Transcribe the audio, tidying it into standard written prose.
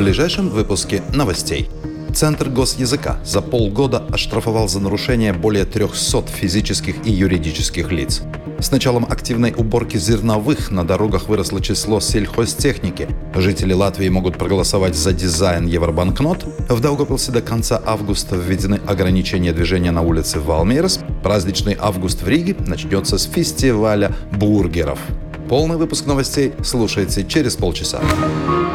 ближайшем выпуске новостей. Центр госязыка за полгода оштрафовал за нарушение более 300 физических и юридических лиц. С началом активной уборки зерновых на дорогах выросло число сельхозтехники. Жители Латвии могут проголосовать за дизайн евробанкнот. В Даугавпилсе до конца августа введены ограничения движения на улице Валмерас. Праздничный август в Риге начнется с фестиваля бургеров. Полный выпуск новостей слушайте через полчаса.